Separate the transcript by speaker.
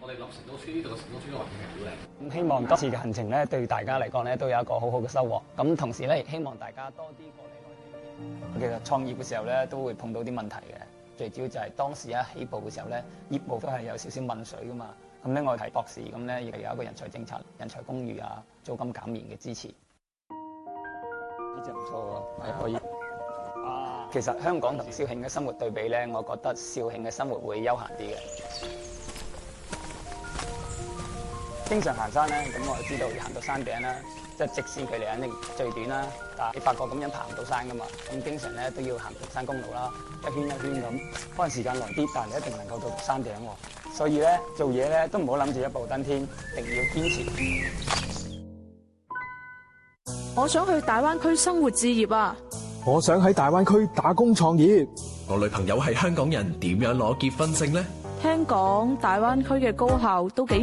Speaker 1: 我哋諗成都村呢度嘅成都村嘅環境係好靚。
Speaker 2: 咁希望今次嘅行程咧，對大家嚟講咧，都有一個好好嘅收穫。咁同時咧，亦希望大家多啲過嚟內地。其實創業嘅時候咧，都會碰到啲問題嘅。最主要就係當時一起步嘅時候咧，業務都係有少少問水噶嘛。咁咧，我係博士，咁咧亦係有一個人才政策、人才公寓啊、租金減免嘅支持。呢隻唔錯喎，係可以。其實香港同肇慶嘅生活對比咧，我覺得肇慶嘅生活會悠閒啲嘅。經常行山咧，咁我就知道要行到山頂啦，即係直線距離肯定最短啦。但係你發覺咁樣爬唔到山噶嘛，咁經常咧都要行山公路啦，一圈一圈咁，可能時間耐啲，但係你一定能夠到山頂喎。所以咧做嘢咧都唔好諗住一步登天，一定要堅持。
Speaker 3: 我想去大灣區生活置業啊！
Speaker 4: 我想喺大灣區打工創業。
Speaker 5: 我女朋友係香港人，點樣攞結婚證呢？
Speaker 3: 聽講大灣區嘅高校都幾